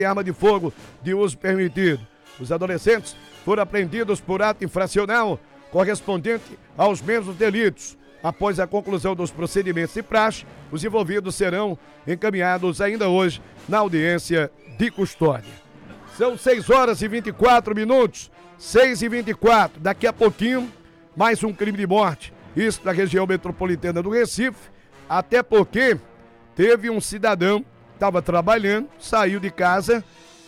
arma de fogo de uso permitido. Os adolescentes foram apreendidos por ato infracional correspondente aos mesmos delitos. Após a conclusão dos procedimentos de praxe, os envolvidos serão encaminhados ainda hoje na audiência de custódia. São 6 horas e 24 minutos, 6h24. Daqui a pouquinho, mais um crime de morte. Isso na região metropolitana do Recife, até porque teve um cidadão que estava trabalhando, saiu de casa,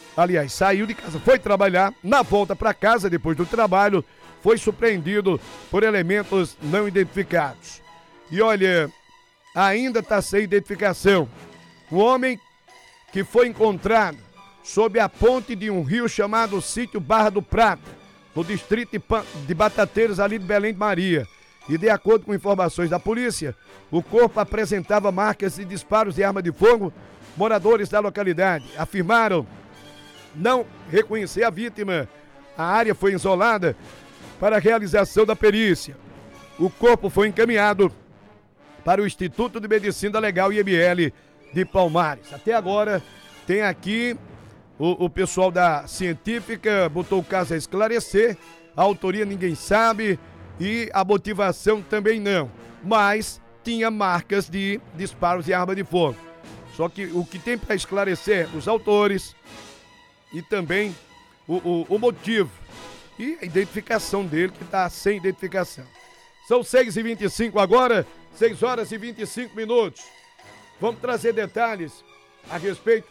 foi trabalhar, na volta para casa, depois do trabalho, foi surpreendido por elementos não identificados. E olha, ainda está sem identificação. O homem que foi encontrado sob a ponte de um rio chamado Sítio Barra do Prata, no distrito de Batateiros, ali de Belém de Maria. E de acordo com informações da polícia, o corpo apresentava marcas de disparos de arma de fogo. Moradores da localidade afirmaram não reconhecer a vítima. A área foi isolada para a realização da perícia. O corpo foi encaminhado para o Instituto de Medicina Legal IML de Palmares. Até agora tem aqui o pessoal da científica botou o caso a esclarecer. A autoria ninguém sabe e a motivação também não. Mas tinha marcas de disparos de arma de fogo. Só que o que tem para esclarecer os autores e também o motivo e a identificação dele, que está sem identificação. São 6h25 agora, 6 horas e 25 minutos. Vamos trazer detalhes a respeito.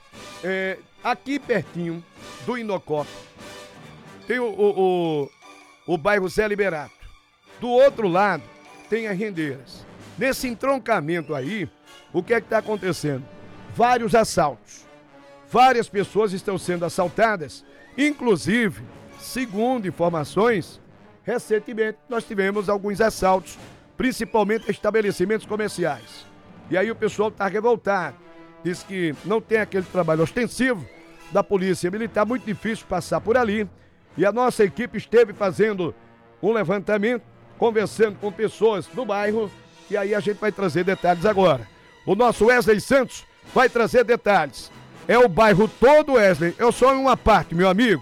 Aqui pertinho do Inocop tem o bairro Zé Liberato. Do outro lado tem as Rendeiras. Nesse entroncamento aí, o que é que está acontecendo? Vários assaltos. Várias pessoas estão sendo assaltadas. Inclusive, segundo informações, recentemente nós tivemos alguns assaltos, principalmente em estabelecimentos comerciais. E aí o pessoal está revoltado. Diz que não tem aquele trabalho ostensivo da polícia militar, muito difícil passar por ali. E a nossa equipe esteve fazendo um levantamento, conversando com pessoas do bairro, e aí a gente vai trazer detalhes agora. O nosso Wesley Santos vai trazer detalhes. É o bairro todo, Wesley? Eu só em uma parte, meu amigo.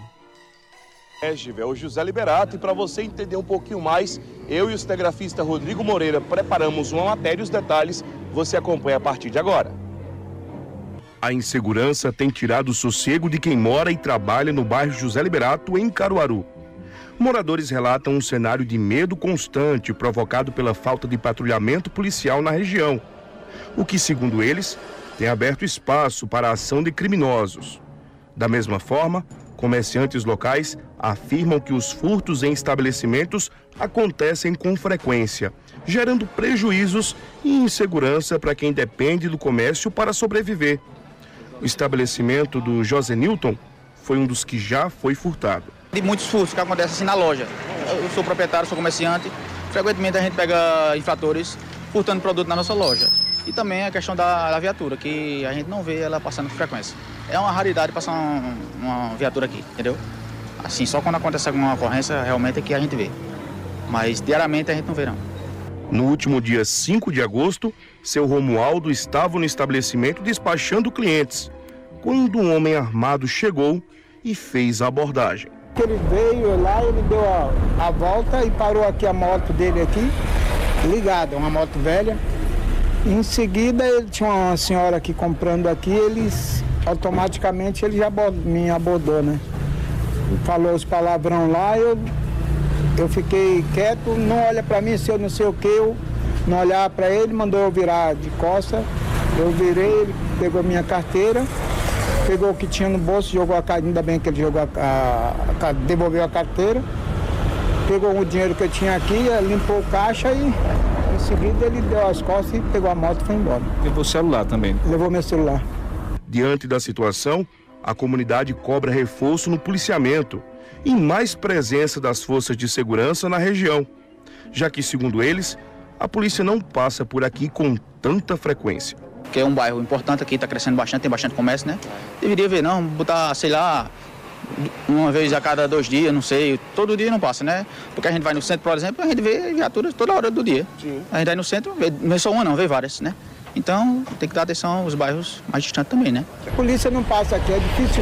É o José Liberato, e para você entender um pouquinho mais, eu e o cinegrafista Rodrigo Moreira preparamos uma matéria e os detalhes você acompanha a partir de agora. A insegurança tem tirado o sossego de quem mora e trabalha no bairro José Liberato, em Caruaru. Moradores relatam um cenário de medo constante provocado pela falta de patrulhamento policial na região, o que, segundo eles, tem aberto espaço para a ação de criminosos. Da mesma forma, comerciantes locais afirmam que os furtos em estabelecimentos acontecem com frequência, gerando prejuízos e insegurança para quem depende do comércio para sobreviver. O estabelecimento do José Newton foi um dos que já foi furtado. De muitos furtos que acontecem assim na loja. Eu sou proprietário, sou comerciante. Frequentemente a gente pega infratores furtando produto na nossa loja. E também a questão da viatura, que a gente não vê ela passando com frequência. É uma raridade passar uma viatura aqui, entendeu? Assim, só quando acontece alguma ocorrência, realmente é que a gente vê. Mas diariamente a gente não vê, não. No último dia 5 de agosto, seu Romualdo estava no estabelecimento despachando clientes, quando um homem armado chegou e fez a abordagem. Ele veio lá, ele deu a volta e parou aqui a moto dele aqui, ligada, uma moto velha. Em seguida, ele tinha uma senhora aqui comprando aqui, automaticamente ele já me abordou, né? Falou os palavrão lá, eu fiquei quieto, não olha pra mim, se eu não sei o que, eu não olhar pra ele, mandou eu virar de costa, eu virei, ele pegou minha carteira, pegou o que tinha no bolso, jogou a carteira, ainda bem que ele jogou devolveu a carteira, pegou o dinheiro que eu tinha aqui, limpou o caixa e em seguida ele deu as costas e pegou a moto e foi embora. Levou o celular também? Levou meu celular. Diante da situação, a comunidade cobra reforço no policiamento e mais presença das forças de segurança na região, já que, segundo eles, a polícia não passa por aqui com tanta frequência. Que é um bairro importante aqui, está crescendo bastante, tem bastante comércio, né? Deveria ver, não, botar, sei lá, uma vez a cada 2 dias, não sei, todo dia não passa, né? Porque a gente vai no centro, por exemplo, a gente vê viaturas toda hora do dia. Sim. A gente vai no centro, vê só uma não, vê várias, né? Então, tem que dar atenção aos bairros mais distantes também, né? A polícia não passa aqui, é difícil